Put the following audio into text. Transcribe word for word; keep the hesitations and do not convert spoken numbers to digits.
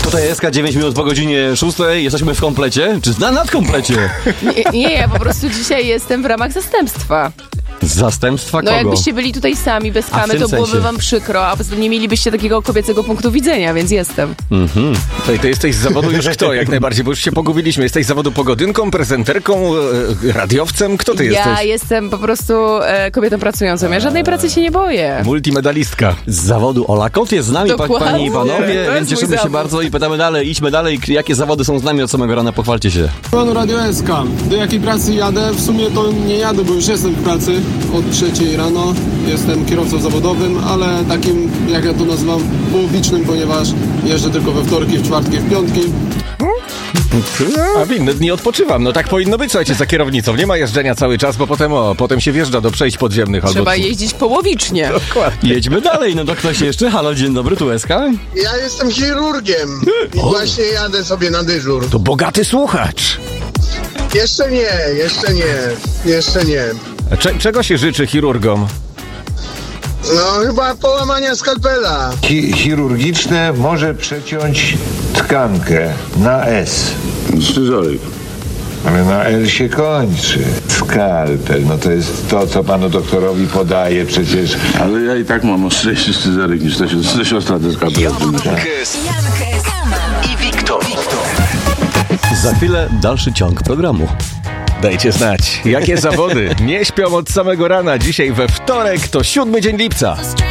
Tutaj S K, dziewięć minut po godzinie szóstej. Jesteśmy w komplecie? Czy na nadkomplecie? Nie, nie, ja po prostu dzisiaj jestem w ramach zastępstwa. Zastępstwa kogo? No jakbyście byli tutaj sami, bez A, w kamy, tym to byłoby sensie. wam przykro, a poza tym nie mielibyście takiego kobiecego punktu widzenia, więc jestem. Mhm. Tutaj ty jesteś z zawodu już kto, jak najbardziej, bo już się pogubiliśmy. Jesteś z zawodu pogodynką, prezenterką, e, radiowcem? Kto ty ja jesteś? jestem po prostu e, kobietą pracującą. Ja żadnej pracy się nie boję. Multimedalistka. Z zawodu Ola Kot jest z nami, pa, Dokładnie. panie i panowie, To jest więc mój cieszymy się zawód. bardzo i pytamy dalej, idźmy dalej. Jakie zawody są z nami od samego rana? Pochwalcie się. Panu Radio S K. Do jakiej pracy jadę? W sumie to nie jadę, bo już jestem w pracy od trzeciej rano. Jestem kierowcą zawodowym, ale takim, jak ja to nazywam, połowicznym, ponieważ jeżdżę tylko we wtorki, w czwartki, w piątki. A w inne dni odpoczywam. No tak powinno być, słuchajcie, za kierownicą. Nie ma jeżdżenia cały czas, bo potem o, potem się wjeżdża do przejść podziemnych albo... Trzeba jeździć połowicznie. Dokładnie. Jedźmy dalej, no to ktoś jeszcze? Halo, dzień dobry, tu S K. Ja jestem chirurgiem i właśnie jadę sobie na dyżur. To bogaty słuchacz. Jeszcze nie, jeszcze nie, jeszcze nie. Cze- czego się życzy chirurgom? No chyba połamania skalpela. Chi- chirurgiczne może przeciąć tkankę na S, Scyzoryk. ale na L się kończy. Skalpel, no to jest to, co panu doktorowi podaje przecież. Ale ja i tak mam ostrzejszy scyzoryk niż te si- te siostra deska. i Wiktor. Za chwilę dalszy ciąg programu. Dajcie znać, jakie zawody nie śpią od samego rana. Dzisiaj we wtorek to siódmy dzień lipca.